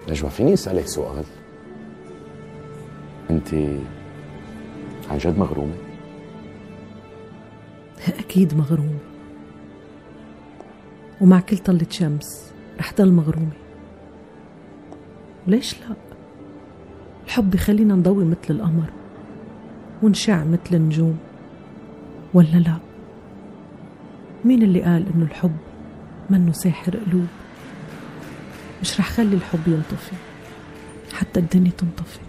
نجوى فيني أسألك سؤال؟ أنت عن جد مغرومة؟ أكيد مغرومة، ومع كل طلة شمس رح ضل مغرومة. وليش لا؟ الحب يخلينا نضوي مثل القمر ونشع مثل النجوم، ولا لا؟ مين اللي قال إنه الحب منه ساحر قلوب؟ مش رح خلي الحب ينطفي حتى الدنيا تنطفي.